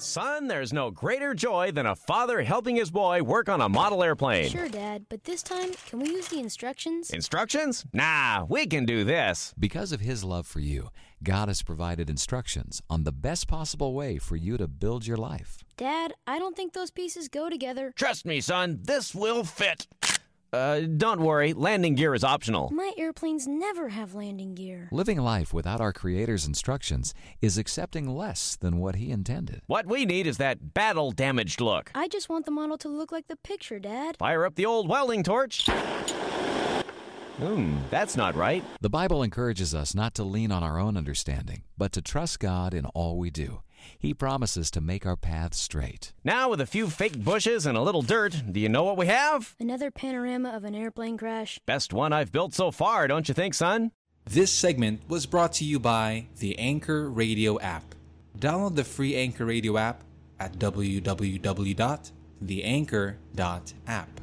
Son, there's no greater joy than a father helping his boy work on a model airplane. Sure, Dad, but this time, can we use the instructions? Instructions? Nah, we can do this. Because of His love for you, God has provided instructions on the best possible way for you to build your life. Dad, I don't think those pieces go together. Trust me, son, this will fit. Don't worry, landing gear is optional. My airplanes never have landing gear. Living life without our Creator's instructions is accepting less than what He intended. What we need is that battle-damaged look. I just want the model to look like the picture, Dad. Fire up the old welding torch. That's not right. The Bible encourages us not to lean on our own understanding, but to trust God in all we do. He promises to make our paths straight. Now, with a few fake bushes and a little dirt, do you know what we have? Another panorama of an airplane crash. Best one I've built so far, don't you think, son? This segment was brought to you by the Anchor Radio app. Download the free Anchor Radio app at www.theanchor.app.